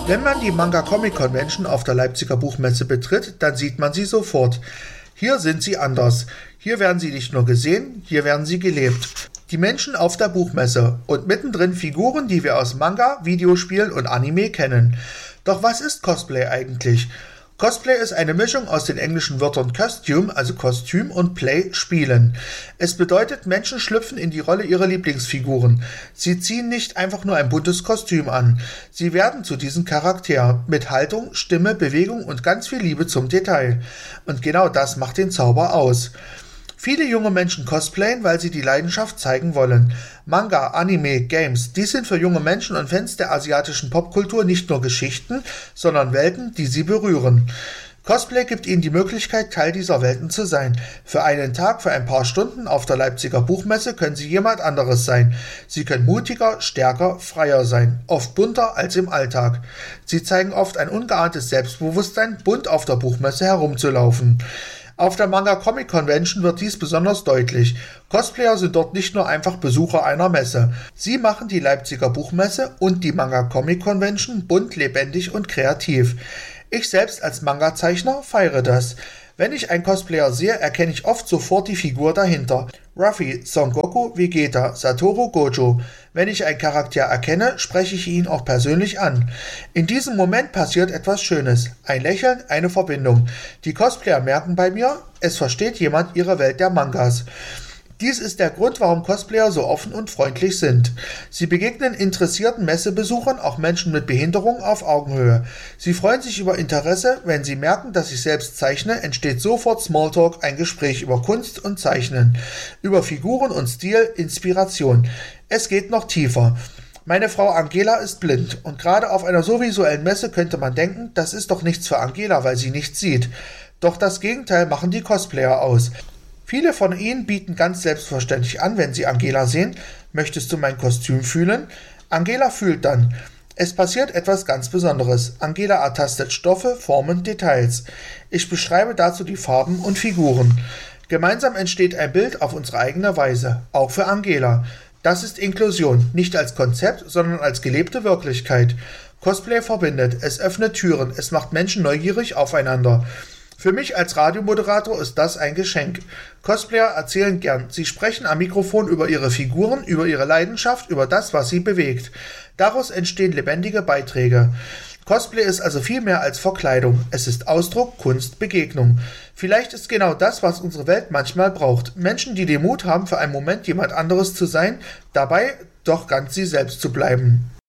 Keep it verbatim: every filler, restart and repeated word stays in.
Wenn man die Manga Comic Convention auf der Leipziger Buchmesse betritt, dann sieht man sie sofort. Hier sind sie anders. Hier werden sie nicht nur gesehen, hier werden sie gelebt. Die Menschen auf der Buchmesse und mittendrin Figuren, die wir aus Manga, Videospielen und Anime kennen. Doch was ist Cosplay eigentlich? Cosplay ist eine Mischung aus den englischen Wörtern Costume, also Kostüm, und Play, Spielen. Es bedeutet, Menschen schlüpfen in die Rolle ihrer Lieblingsfiguren. Sie ziehen nicht einfach nur ein buntes Kostüm an. Sie werden zu diesem Charakter mit Haltung, Stimme, Bewegung und ganz viel Liebe zum Detail. Und genau das macht den Zauber aus. Viele junge Menschen cosplayen, weil sie die Leidenschaft zeigen wollen. Manga, Anime, Games, dies sind für junge Menschen und Fans der asiatischen Popkultur nicht nur Geschichten, sondern Welten, die sie berühren. Cosplay gibt ihnen die Möglichkeit, Teil dieser Welten zu sein. Für einen Tag, für ein paar Stunden auf der Leipziger Buchmesse können sie jemand anderes sein. Sie können mutiger, stärker, freier sein, oft bunter als im Alltag. Sie zeigen oft ein ungeahntes Selbstbewusstsein, bunt auf der Buchmesse herumzulaufen. Auf der Manga Comic Convention wird dies besonders deutlich. Cosplayer sind dort nicht nur einfach Besucher einer Messe. Sie machen die Leipziger Buchmesse und die Manga Comic Convention bunt, lebendig und kreativ. Ich selbst als Manga-Zeichner feiere das. Wenn ich einen Cosplayer sehe, erkenne ich oft sofort die Figur dahinter. Ruffy, Son Goku, Vegeta, Satoru Gojo. Wenn ich einen Charakter erkenne, spreche ich ihn auch persönlich an. In diesem Moment passiert etwas Schönes. Ein Lächeln, eine Verbindung. Die Cosplayer merken bei mir, es versteht jemand ihre Welt der Mangas. Dies ist der Grund, warum Cosplayer so offen und freundlich sind. Sie begegnen interessierten Messebesuchern, auch Menschen mit Behinderung, auf Augenhöhe. Sie freuen sich über Interesse, wenn sie merken, dass ich selbst zeichne, entsteht sofort Smalltalk, ein Gespräch über Kunst und Zeichnen, über Figuren und Stil, Inspiration. Es geht noch tiefer. Meine Frau Angela ist blind und gerade auf einer so visuellen Messe könnte man denken, das ist doch nichts für Angela, weil sie nichts sieht. Doch das Gegenteil machen die Cosplayer aus. Viele von ihnen bieten ganz selbstverständlich an, wenn sie Angela sehen, möchtest du mein Kostüm fühlen? Angela fühlt dann. Es passiert etwas ganz Besonderes. Angela ertastet Stoffe, Formen, Details. Ich beschreibe dazu die Farben und Figuren. Gemeinsam entsteht ein Bild auf unsere eigene Weise, auch für Angela. Das ist Inklusion, nicht als Konzept, sondern als gelebte Wirklichkeit. Cosplay verbindet, es öffnet Türen, es macht Menschen neugierig aufeinander. Für mich als Radiomoderator ist das ein Geschenk. Cosplayer erzählen gern. Sie sprechen am Mikrofon über ihre Figuren, über ihre Leidenschaft, über das, was sie bewegt. Daraus entstehen lebendige Beiträge. Cosplay ist also viel mehr als Verkleidung. Es ist Ausdruck, Kunst, Begegnung. Vielleicht ist genau das, was unsere Welt manchmal braucht. Menschen, die den Mut haben, für einen Moment jemand anderes zu sein, dabei doch ganz sie selbst zu bleiben.